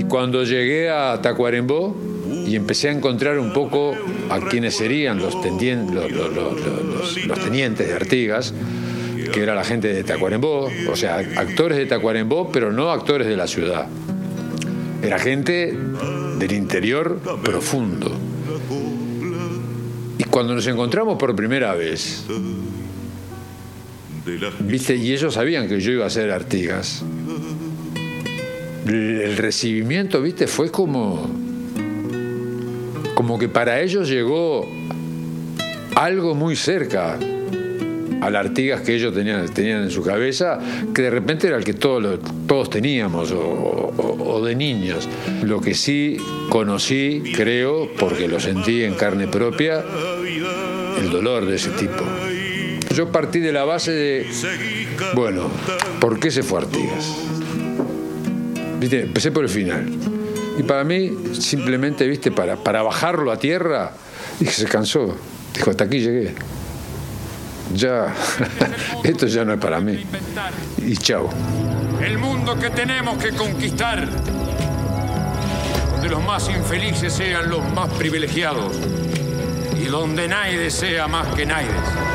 cuando llegué a Tacuarembó y empecé a encontrar un poco a quienes serían los tenientes de Artigas, que era la gente de Tacuarembó, o sea, actores de Tacuarembó, pero no actores de la ciudad. Era gente del interior profundo. Y cuando nos encontramos por primera vez, ¿viste? Y ellos sabían que yo iba a ser Artigas. El recibimiento, ¿viste? Fue como que para ellos llegó algo muy cerca al Artigas que ellos tenían en su cabeza, que de repente era el que todos teníamos, o de niños. Lo que sí conocí, creo, porque lo sentí en carne propia, el dolor de ese tipo. Yo partí de la base de, bueno, ¿por qué se fue Artigas? ¿Viste? Empecé por el final. Y para mí, simplemente, ¿viste? Para bajarlo a tierra, dije, se cansó. Dijo, hasta aquí llegué. Ya, esto ya no es para mí. Y chao. El mundo que tenemos que conquistar, donde los más infelices sean los más privilegiados y donde nadie sea más que nadie.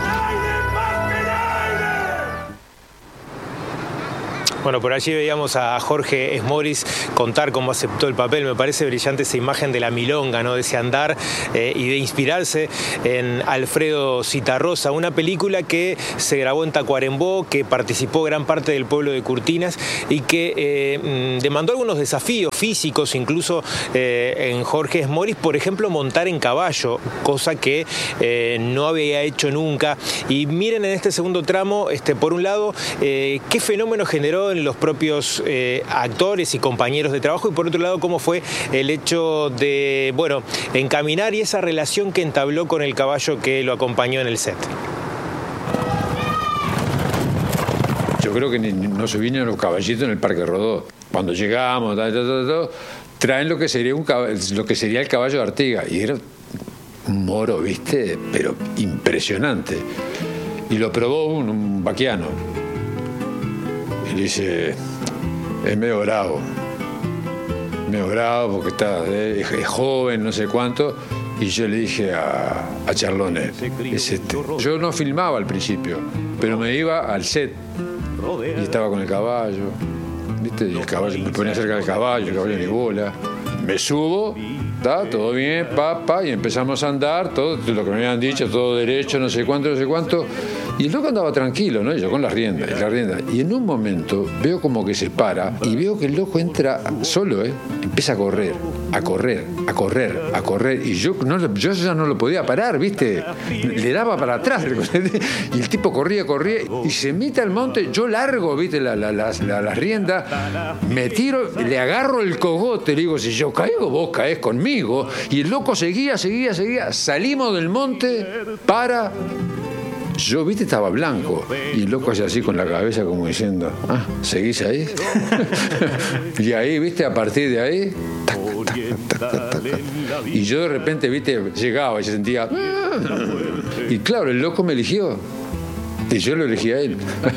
Bueno, por allí veíamos a Jorge Esmorís contar cómo aceptó el papel. Me parece brillante esa imagen de la milonga, ¿no? De ese andar y de inspirarse en Alfredo Zitarrosa, una película que se grabó en Tacuarembó, que participó gran parte del pueblo de Curtinas y que demandó algunos desafíos físicos, incluso en Jorge Esmorís, por ejemplo, montar en caballo, cosa que no había hecho nunca. Y miren en este segundo tramo, por un lado, qué fenómeno generó en los propios actores y compañeros de trabajo, y por otro lado cómo fue el hecho de, bueno, encaminar y esa relación que entabló con el caballo que lo acompañó en el set. Yo creo que no se vinieron los caballitos en el Parque Rodó. Cuando llegamos, traen lo que sería el caballo de Artigas, y era un moro, ¿viste? Pero impresionante. Y lo probó un vaquiano. Y dice, es medio bravo porque es joven, no sé cuánto. Y yo le dije a Charlone, yo no filmaba al principio, pero me iba al set y estaba con el caballo, ¿viste? Y el caballo, me ponía cerca del caballo, el caballo ni bola. Me subo, ¿está? Todo bien, y empezamos a andar, todo lo que me habían dicho, todo derecho, no sé cuánto. Y el loco andaba tranquilo, ¿no? Y yo con las riendas. Y en un momento veo como que se para y veo que el loco entra solo, empieza a correr. Y yo ya no lo podía parar, ¿viste? Le daba para atrás. Y el tipo corría y se mete al monte. Yo largo, ¿viste? Las riendas, me tiro, le agarro el cogote, le digo, si yo caigo, vos caés conmigo. Y el loco seguía. Salimos del monte, yo, ¿viste? Estaba blanco. Y el loco hacía así con la cabeza como diciendo, ¿seguís ahí? Y ahí, ¿viste? A partir de ahí, tac. Y yo de repente, ¿viste? Llegaba y se sentía... Y claro, el loco me eligió. Y yo lo elegí a él.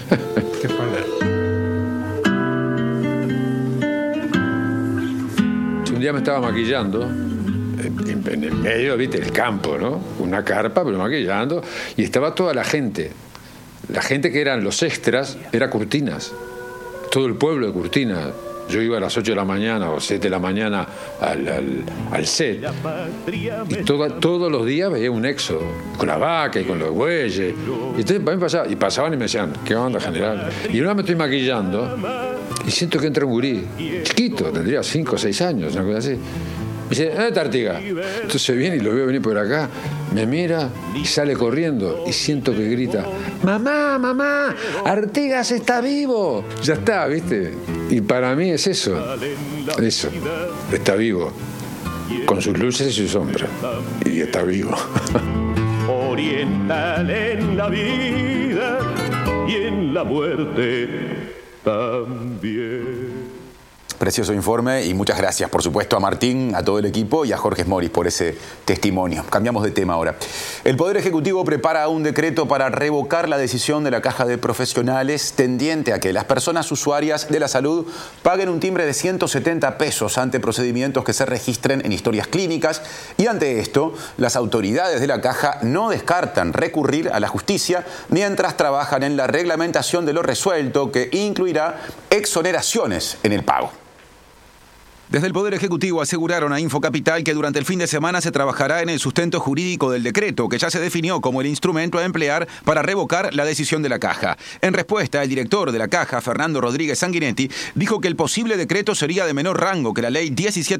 Un día me estaba maquillando en el medio, ¿viste? El campo, ¿no? Una carpa, pero maquillando. Y estaba toda la gente. La gente que eran los extras, era Curtinas. Todo el pueblo de Curtinas. Yo iba a las 8 de la mañana o 7 de la mañana al set. Y todos los días veía un éxodo. Con la vaca y con los bueyes. Y entonces pasaban y me decían, ¿qué onda, general? Y una vez me estoy maquillando y siento que entra un gurí. Chiquito, tendría 5 o 6 años, una cosa así. Me dice, ¿dónde está Artigas? Entonces viene y lo veo venir por acá, me mira y sale corriendo y siento que grita, mamá, Artigas está vivo. Ya está, ¿viste? Y para mí es eso, está vivo, con sus luces y sus sombras, y está vivo. Oriental en la vida y en la muerte también. Precioso informe y muchas gracias, por supuesto, a Martín, a todo el equipo y a Jorge Esmorís por ese testimonio. Cambiamos de tema ahora. El Poder Ejecutivo prepara un decreto para revocar la decisión de la Caja de Profesionales tendiente a que las personas usuarias de la salud paguen un timbre de 170 pesos ante procedimientos que se registren en historias clínicas, y ante esto, las autoridades de la Caja no descartan recurrir a la justicia mientras trabajan en la reglamentación de lo resuelto, que incluirá exoneraciones en el pago. Desde el Poder Ejecutivo aseguraron a Infocapital que durante el fin de semana se trabajará en el sustento jurídico del decreto, que ya se definió como el instrumento a emplear para revocar la decisión de la Caja. En respuesta, el director de la Caja, Fernando Rodríguez Sanguinetti, dijo que el posible decreto sería de menor rango que la ley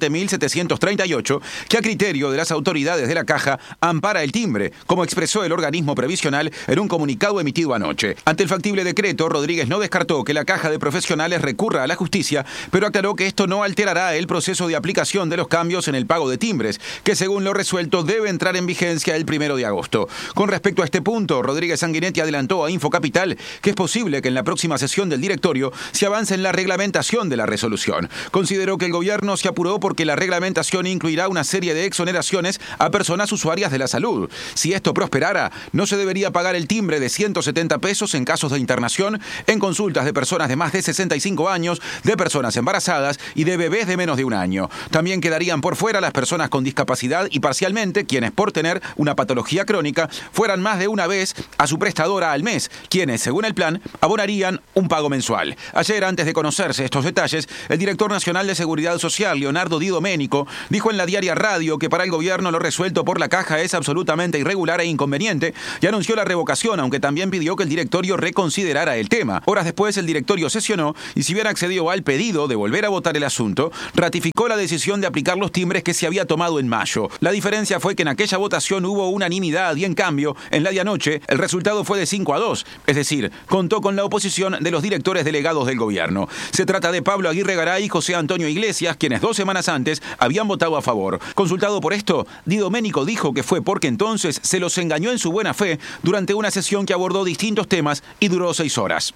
17.738, que a criterio de las autoridades de la Caja ampara el timbre, como expresó el organismo previsional en un comunicado emitido anoche. Ante el factible decreto, Rodríguez no descartó que la Caja de Profesionales recurra a la justicia, pero aclaró que esto no alterará el proceso de aplicación de los cambios en el pago de timbres, que según lo resuelto debe entrar en vigencia el 1 de agosto. Con respecto a este punto, Rodríguez Sanguinetti adelantó a Infocapital que es posible que en la próxima sesión del directorio se avance en la reglamentación de la resolución. Consideró que el gobierno se apuró porque la reglamentación incluirá una serie de exoneraciones a personas usuarias de la salud. Si esto prosperara, no se debería pagar el timbre de 170 pesos en casos de internación, en consultas de personas de más de 65 años, de personas embarazadas y de bebés de menos de un año. También quedarían por fuera las personas con discapacidad y parcialmente quienes, por tener una patología crónica, fueran más de una vez a su prestadora al mes, quienes, según el plan, abonarían un pago mensual. Ayer, antes de conocerse estos detalles, el director nacional de Seguridad Social, Leonardo Di Domenico, dijo en la Diaria Radio que para el gobierno lo resuelto por la Caja es absolutamente irregular e inconveniente, y anunció la revocación, aunque también pidió que el directorio reconsiderara el tema. Horas después, el directorio sesionó y, si bien accedió al pedido de volver a votar el asunto, ratificó la decisión de aplicar los timbres que se había tomado en mayo. La diferencia fue que en aquella votación hubo unanimidad y, en cambio, en la de anoche, el resultado fue de 5-2, es decir, contó con la oposición de los directores delegados del gobierno. Se trata de Pablo Aguirre Garay y José Antonio Iglesias, quienes 2 semanas antes habían votado a favor. Consultado por esto, Di Domenico dijo que fue porque entonces se los engañó en su buena fe durante una sesión que abordó distintos temas y duró 6 horas.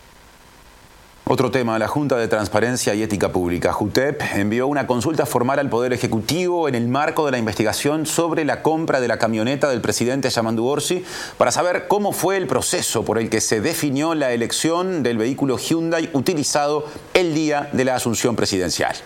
Otro tema, la Junta de Transparencia y Ética Pública, JUTEP, envió una consulta formal al Poder Ejecutivo en el marco de la investigación sobre la compra de la camioneta del presidente Yamandu Orsi para saber cómo fue el proceso por el que se definió la elección del vehículo Hyundai utilizado el día de la asunción presidencial.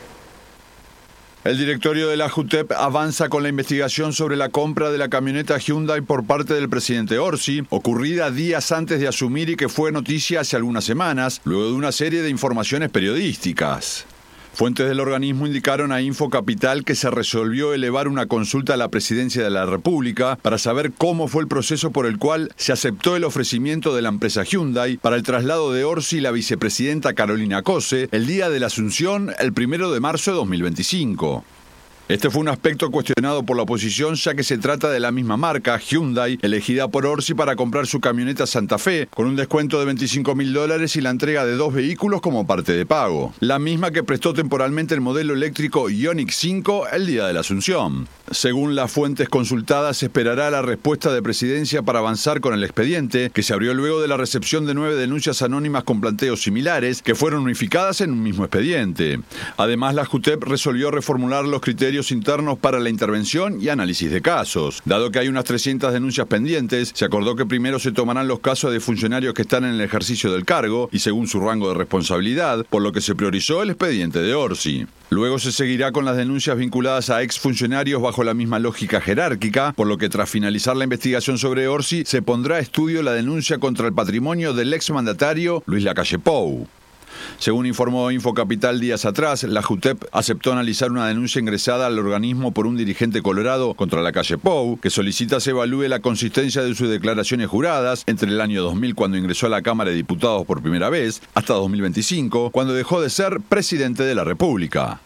El directorio de la JUTEP avanza con la investigación sobre la compra de la camioneta Hyundai por parte del presidente Orsi, ocurrida días antes de asumir y que fue noticia hace algunas semanas, luego de una serie de informaciones periodísticas. Fuentes del organismo indicaron a Infocapital que se resolvió elevar una consulta a la Presidencia de la República para saber cómo fue el proceso por el cual se aceptó el ofrecimiento de la empresa Hyundai para el traslado de Orsi y la vicepresidenta Carolina Cose el día de la asunción, el 1 de marzo de 2025. Este fue un aspecto cuestionado por la oposición, ya que se trata de la misma marca, Hyundai, elegida por Orsi para comprar su camioneta Santa Fe, con un descuento de $25.000 y la entrega de 2 vehículos como parte de pago. La misma que prestó temporalmente el modelo eléctrico Ioniq 5 el día de la asunción. Según las fuentes consultadas, se esperará la respuesta de Presidencia para avanzar con el expediente, que se abrió luego de la recepción de 9 denuncias anónimas con planteos similares, que fueron unificadas en un mismo expediente. Además, la JUTEP resolvió reformular los criterios internos para la intervención y análisis de casos. Dado que hay unas 300 denuncias pendientes, se acordó que primero se tomarán los casos de funcionarios que están en el ejercicio del cargo y según su rango de responsabilidad, por lo que se priorizó el expediente de Orsi. Luego se seguirá con las denuncias vinculadas a exfuncionarios bajo la misma lógica jerárquica, por lo que tras finalizar la investigación sobre Orsi, se pondrá a estudio la denuncia contra el patrimonio del exmandatario Luis Lacalle Pou. Según informó Infocapital días atrás, la JUTEP aceptó analizar una denuncia ingresada al organismo por un dirigente colorado contra Lacalle Pou, que solicita se evalúe la consistencia de sus declaraciones juradas entre el año 2000, cuando ingresó a la Cámara de Diputados por primera vez, hasta 2025, cuando dejó de ser presidente de la República.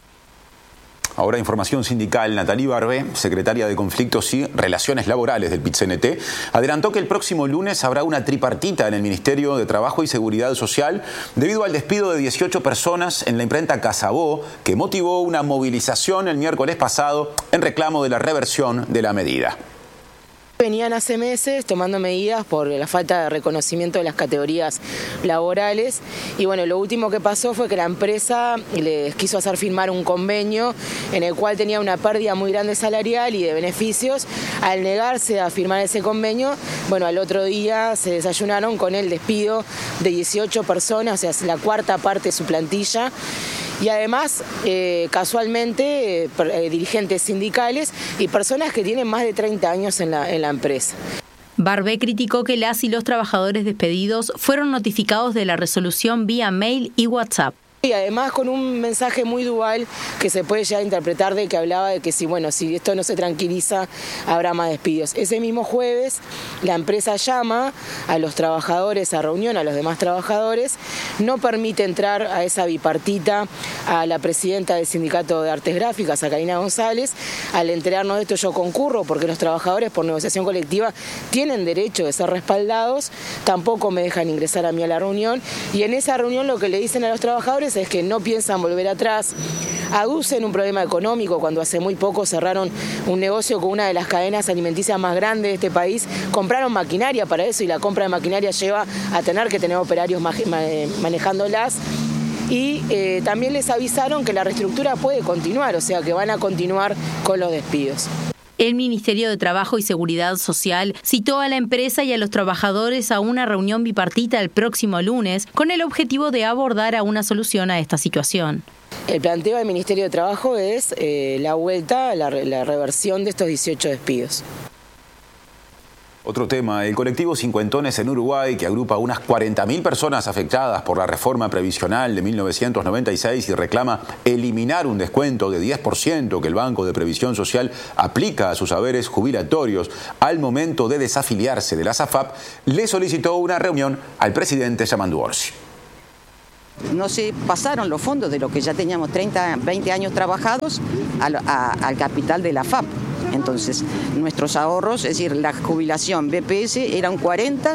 Ahora información sindical. Nathalie Barbé, secretaria de Conflictos y Relaciones Laborales del PIT-CNT, adelantó que el próximo lunes habrá una tripartita en el Ministerio de Trabajo y Seguridad Social debido al despido de 18 personas en la imprenta Casabó, que motivó una movilización el miércoles pasado en reclamo de la reversión de la medida. Venían hace meses tomando medidas por la falta de reconocimiento de las categorías laborales y bueno, lo último que pasó fue que la empresa les quiso hacer firmar un convenio en el cual tenía una pérdida muy grande salarial y de beneficios. Al negarse a firmar ese convenio, bueno, al otro día se desayunaron con el despido de 18 personas, o sea, es la cuarta parte de su plantilla. Y además, casualmente, dirigentes sindicales y personas que tienen más de 30 años en la empresa. Barbé criticó que las y los trabajadores despedidos fueron notificados de la resolución vía mail y WhatsApp. Y además con un mensaje muy dual que se puede ya interpretar de que hablaba de que si esto no se tranquiliza, habrá más despidos. Ese mismo jueves la empresa llama a los trabajadores a reunión, a los demás trabajadores, no permite entrar a esa bipartita a la presidenta del Sindicato de Artes Gráficas, a Karina González. Al enterarnos de esto yo concurro porque los trabajadores por negociación colectiva tienen derecho de ser respaldados, tampoco me dejan ingresar a mí a la reunión y en esa reunión lo que le dicen a los trabajadores es que no piensan volver atrás, aducen un problema económico cuando hace muy poco cerraron un negocio con una de las cadenas alimenticias más grandes de este país, compraron maquinaria para eso y la compra de maquinaria lleva a tener que tener operarios manejándolas y también les avisaron que la reestructura puede continuar, o sea que van a continuar con los despidos. El Ministerio de Trabajo y Seguridad Social citó a la empresa y a los trabajadores a una reunión bipartita el próximo lunes con el objetivo de abordar a una solución a esta situación. El planteo del Ministerio de Trabajo es la vuelta, la reversión de estos 18 despidos. Otro tema, el colectivo Cincuentones en Uruguay, que agrupa unas 40.000 personas afectadas por la reforma previsional de 1996 y reclama eliminar un descuento de 10% que el Banco de Previsión Social aplica a sus haberes jubilatorios al momento de desafiliarse de la SAFAP, le solicitó una reunión al presidente Yamandu Orsi. No se pasaron los fondos de lo que ya teníamos 20 años trabajados al capital de la FAP. Entonces, nuestros ahorros, es decir, la jubilación BPS era un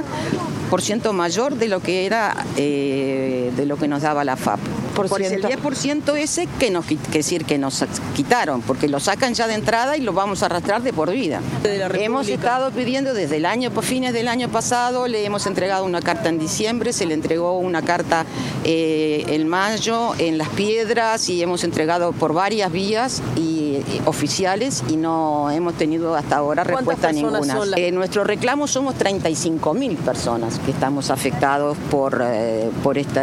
40% mayor de lo que era de lo que nos daba la FAP. Por el 10% ese que nos quitaron, porque lo sacan ya de entrada y lo vamos a arrastrar de por vida. Hemos estado pidiendo desde fines del año pasado, le hemos entregado una carta en diciembre, se le entregó una carta en mayo en Las Piedras y hemos entregado por varias vías oficiales y no hemos tenido hasta ahora respuesta ninguna. Nuestro reclamo somos 35.000 personas que estamos afectados por esta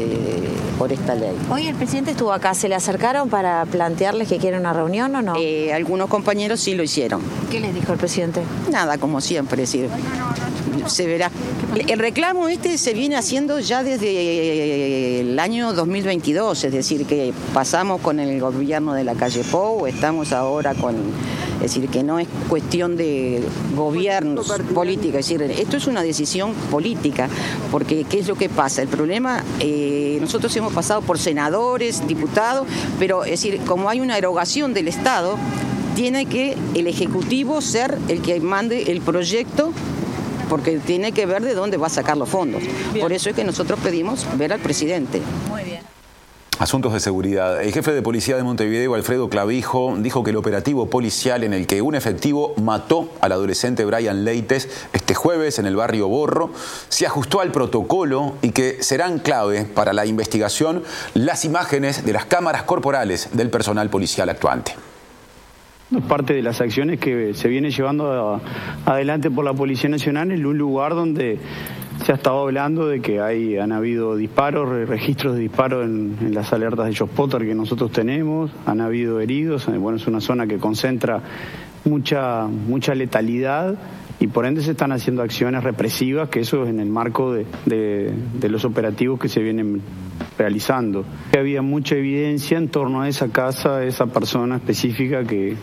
ley. Hoy el presidente estuvo acá, ¿se le acercaron para plantearles que quieren una reunión o no? Algunos compañeros sí lo hicieron. ¿Qué les dijo el presidente? Nada, como siempre, es decir, se verá. El reclamo se viene haciendo ya desde el año 2022, es decir, que pasamos con el gobierno de la calle Pou, estamos ahora es decir, que no es cuestión de gobiernos, política, es decir, esto es una decisión política, porque ¿qué es lo que pasa? El problema, nosotros hemos pasado por senadores, diputados, pero es decir, como hay una erogación del Estado, tiene que el Ejecutivo ser el que mande el proyecto, porque tiene que ver de dónde va a sacar los fondos. Bien. Por eso es que nosotros pedimos ver al presidente. Muy bien. Asuntos de seguridad. El jefe de policía de Montevideo, Alfredo Clavijo, dijo que el operativo policial en el que un efectivo mató al adolescente Brian Leites este jueves en el barrio Borro se ajustó al protocolo y que serán clave para la investigación las imágenes de las cámaras corporales del personal policial actuante. Parte de las acciones que se viene llevando adelante por la Policía Nacional en un lugar donde se ha estado hablando de que han habido disparos, registros de disparos en las alertas de Shotspotter que nosotros tenemos, han habido heridos, bueno, es una zona que concentra mucha letalidad y por ende se están haciendo acciones represivas, que eso es en el marco de los operativos que se vienen realizando. Había mucha evidencia en torno a esa casa, esa persona específica que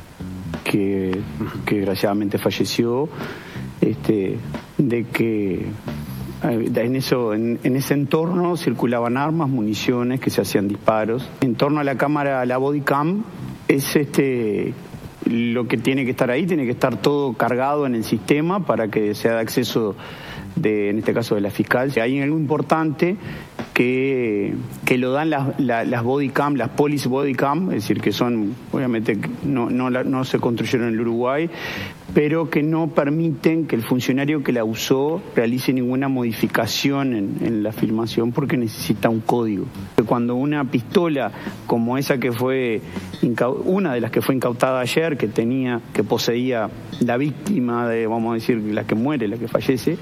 desgraciadamente falleció, de que en ese entorno circulaban armas, municiones, que se hacían disparos. En torno a la cámara, la body cam, es lo que tiene que estar ahí, tiene que estar todo cargado en el sistema para que sea de acceso en este caso de la fiscal. Hay algo importante que lo dan las body cam, las police body cam, es decir, que son, obviamente no se construyeron en el Uruguay, pero que no permiten que el funcionario que la usó realice ninguna modificación en la filmación porque necesita un código. Cuando una pistola como esa que fue una de las que fue incautada ayer, que poseía la víctima de, vamos a decir, la que muere, la que fallece,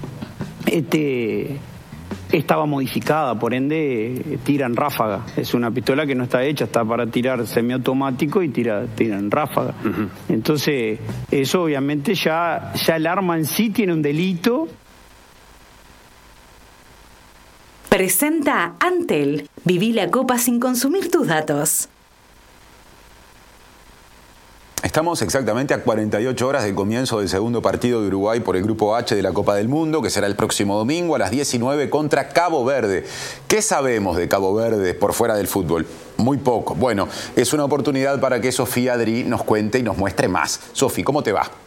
estaba modificada, por ende tira en ráfaga. Es una pistola que no está hecha, está para tirar semiautomático y tira en ráfaga. Uh-huh. Entonces, eso obviamente ya el arma en sí tiene un delito. Presenta Antel. Viví la Copa sin consumir tus datos. Estamos exactamente a 48 horas del comienzo del segundo partido de Uruguay por el Grupo H de la Copa del Mundo, que será el próximo domingo a las 19 contra Cabo Verde. ¿Qué sabemos de Cabo Verde por fuera del fútbol? Muy poco. Bueno, es una oportunidad para que Sofía Adri nos cuente y nos muestre más. Sofi, ¿cómo te va?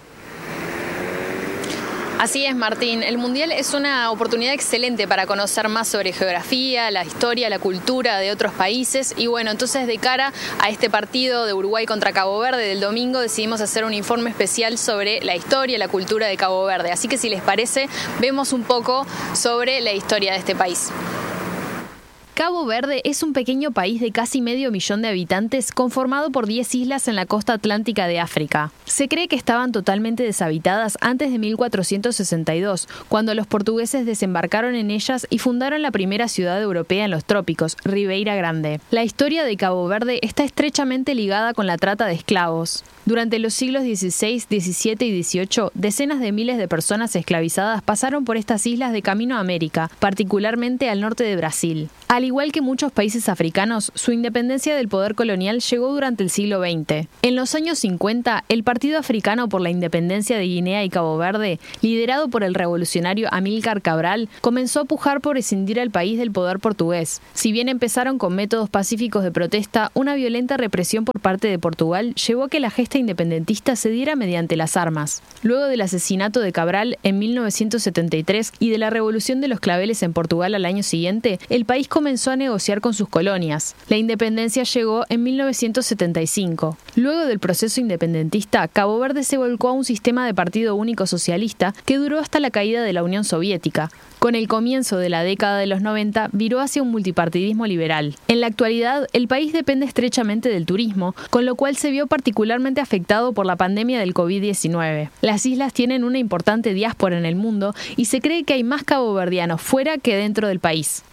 Así es, Martín. El Mundial es una oportunidad excelente para conocer más sobre geografía, la historia, la cultura de otros países. Y bueno, entonces de cara a este partido de Uruguay contra Cabo Verde del domingo decidimos hacer un informe especial sobre la historia y la cultura de Cabo Verde. Así que si les parece, vemos un poco sobre la historia de este país. Cabo Verde es un pequeño país de casi 500.000 de habitantes conformado por 10 islas en la costa atlántica de África. Se cree que estaban totalmente deshabitadas antes de 1462, cuando los portugueses desembarcaron en ellas y fundaron la primera ciudad europea en los trópicos, Ribeira Grande. La historia de Cabo Verde está estrechamente ligada con la trata de esclavos. Durante los siglos XVI, XVII y XVIII, decenas de miles de personas esclavizadas pasaron por estas islas de camino a América, particularmente al norte de Brasil. Al igual que muchos países africanos, su independencia del poder colonial llegó durante el siglo XX. En los años 50, el Partido Africano por la Independencia de Guinea y Cabo Verde, liderado por el revolucionario Amílcar Cabral, comenzó a pujar por escindir al país del poder portugués. Si bien empezaron con métodos pacíficos de protesta, una violenta represión por parte de Portugal llevó a que la gesta independentista se diera mediante las armas. Luego del asesinato de Cabral en 1973 y de la revolución de los claveles en Portugal al año siguiente, el país comenzó a negociar con sus colonias. La independencia llegó en 1975. Luego del proceso independentista, Cabo Verde se volcó a un sistema de partido único socialista que duró hasta la caída de la Unión Soviética. Con el comienzo de la década de los 90, viró hacia un multipartidismo liberal. En la actualidad, el país depende estrechamente del turismo, con lo cual se vio particularmente afectado por la pandemia del COVID-19. Las islas tienen una importante diáspora en el mundo y se cree que hay más caboverdianos fuera que dentro del país.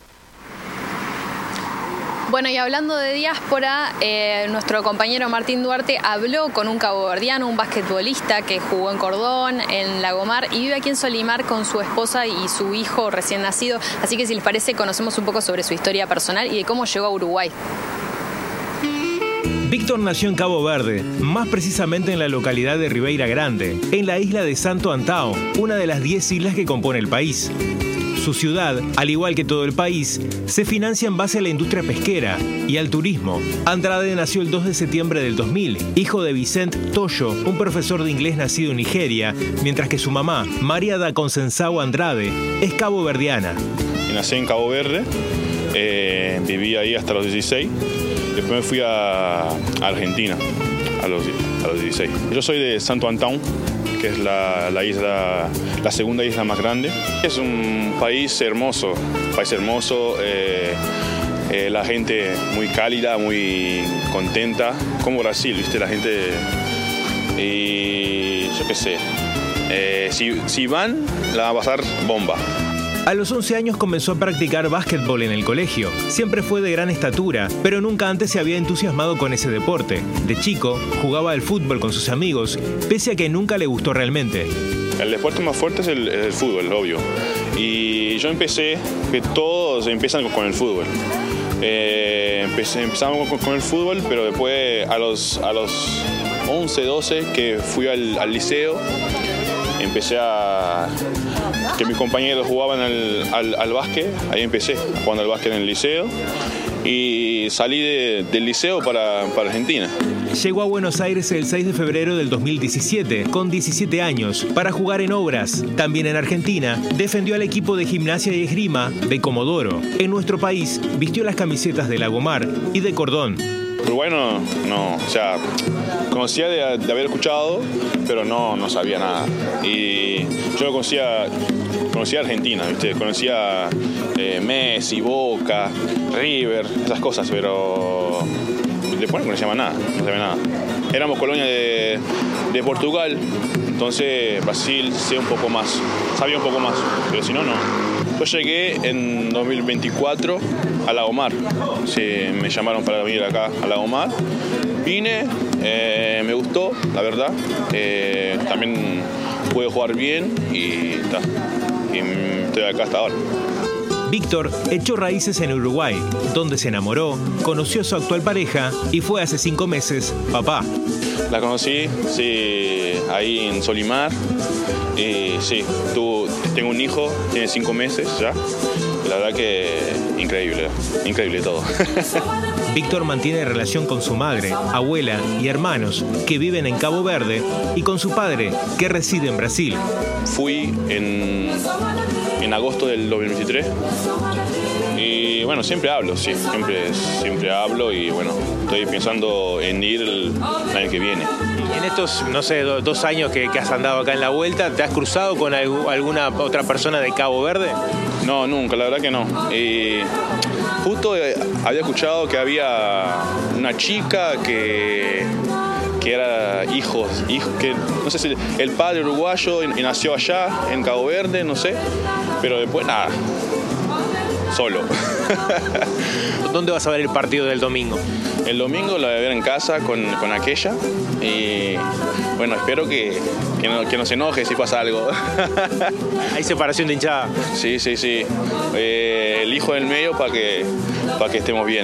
Bueno, y hablando de diáspora, nuestro compañero Martín Duarte habló con un caboverdiano, un basquetbolista que jugó en Cordón, en Lagomar y vive aquí en Solimar con su esposa y su hijo recién nacido. Así que si les parece, conocemos un poco sobre su historia personal y de cómo llegó a Uruguay. Víctor nació en Cabo Verde, más precisamente en la localidad de Ribeira Grande, en la isla de Santo Antão, una de las 10 islas que compone el país. Su ciudad, al igual que todo el país, se financia en base a la industria pesquera y al turismo. Andrade nació el 2 de septiembre del 2000, hijo de Vicente Toyo, un profesor de inglés nacido en Nigeria, mientras que su mamá, María da Conceição Andrade, es caboverdiana. Nací en Cabo Verde, viví ahí hasta los 16, después me fui a Argentina a los 16. Yo soy de Santo Antão, que es la segunda isla más grande. Es un país hermoso, la gente muy cálida, muy contenta, como Brasil, ¿viste? La gente, y yo qué sé, si van, la va a pasar bomba. A los 11 años comenzó a practicar básquetbol en el colegio. Siempre fue de gran estatura, pero nunca antes se había entusiasmado con ese deporte. De chico, jugaba al fútbol con sus amigos, pese a que nunca le gustó realmente. El deporte más fuerte es el fútbol, obvio. Y yo empecé, que todos empiezan con el fútbol. Empezamos con el fútbol, pero después a los 11, 12, que fui al liceo, empecé que mis compañeros jugaban al básquet, ahí empecé jugando al básquet en el liceo y salí del liceo para Argentina. Llegó a Buenos Aires el 6 de febrero del 2017, con 17 años, para jugar en Obras. También en Argentina, defendió al equipo de gimnasia y esgrima de Comodoro. En nuestro país, vistió las camisetas de Lagomar y de Cordón. Uruguay no, o sea, conocía de haber escuchado, pero no sabía nada. Y yo no conocía Argentina, ¿viste? Conocía Messi, Boca, River, esas cosas, pero después no conocía más nada, no sabía nada. Éramos colonia de Portugal, entonces Brasil sabía un poco más, pero si no. Yo llegué en 2024 a Lagomar, sí, me llamaron para venir acá a Lagomar, vine, me gustó, la verdad, también pude jugar bien y estoy acá hasta ahora. Víctor echó raíces en Uruguay, donde se enamoró, conoció a su actual pareja y fue hace 5 meses papá. La conocí, sí, ahí en Solimar. Y sí, tengo un hijo, tiene 5 meses ya. La verdad que increíble todo. Víctor mantiene relación con su madre, abuela y hermanos que viven en Cabo Verde y con su padre que reside en Brasil. Fui en agosto del 2023 y bueno, siempre hablo, sí, siempre hablo y bueno, estoy pensando en ir el año que viene. En estos, 2 años que has andado acá en la vuelta, ¿te has cruzado con alguna otra persona de Cabo Verde? No, nunca, la verdad que no. Y justo había escuchado que había una chica que era hijo, que no sé si el padre uruguayo y nació allá en Cabo Verde, no sé, pero después nada, solo. ¿Dónde vas a ver el partido del domingo? El domingo lo voy a ver en casa con aquella y bueno, espero que no se enoje si pasa algo. ¿Hay separación de hinchada? Sí. El hijo del medio para que estemos bien.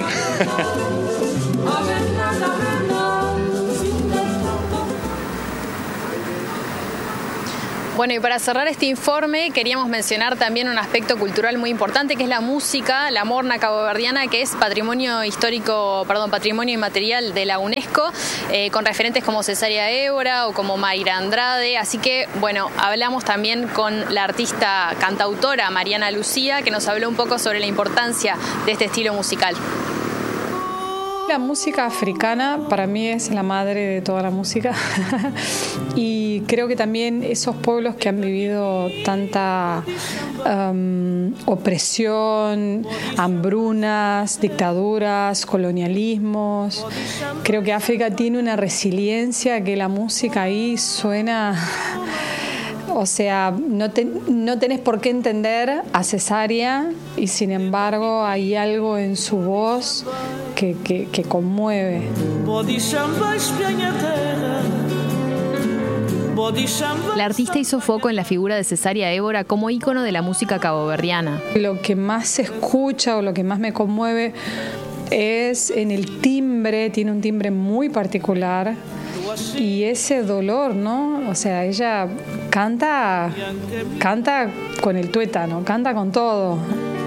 Bueno, y para cerrar este informe queríamos mencionar también un aspecto cultural muy importante que es la música, la morna caboverdiana, que es patrimonio inmaterial de la UNESCO, con referentes como Cesárea Évora o como Mayra Andrade. Así que, bueno, hablamos también con la artista cantautora Mariana Lucía, que nos habló un poco sobre la importancia de este estilo musical. La música africana para mí es la madre de toda la música y creo que también esos pueblos que han vivido tanta opresión, hambrunas, dictaduras, colonialismos, creo que África tiene una resiliencia que la música ahí suena... O sea, no tenés por qué entender a Cesárea y sin embargo hay algo en su voz que conmueve. La artista hizo foco en la figura de Cesárea Évora como ícono de la música caboverdiana. Lo que más se escucha o lo que más me conmueve es en el timbre, tiene un timbre muy particular. Y ese dolor, ¿no? O sea, ella canta con el tuétano, canta con todo.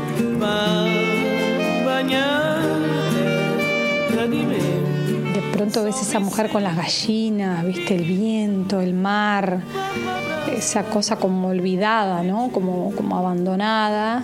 De pronto ves esa mujer con las gallinas, viste el viento, el mar, esa cosa como olvidada, ¿no? Como abandonada.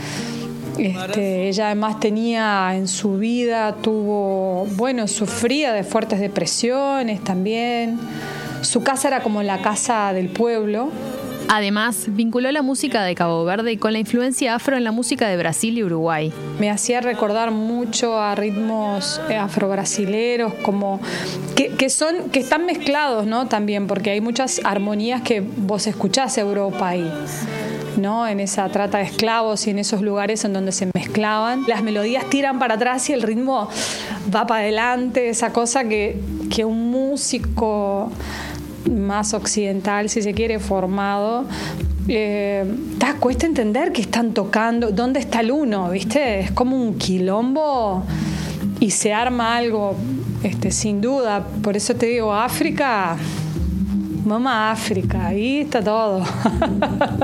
Ella además tenía en su vida, sufría de fuertes depresiones también. Su casa era como la casa del pueblo. Además, vinculó la música de Cabo Verde con la influencia afro en la música de Brasil y Uruguay. Me hacía recordar mucho a ritmos afrobrasileros, como que están mezclados, ¿no? También, porque hay muchas armonías que vos escuchás Europa ahí, ¿no? En esa trata de esclavos y en esos lugares en donde se mezclaban. Las melodías tiran para atrás y el ritmo va para adelante, esa cosa que un músico más occidental, si se quiere, formado, cuesta entender que están tocando, dónde está el uno, ¿viste? Es como un quilombo y se arma algo, sin duda. Por eso te digo, África, mamá África, ahí está todo.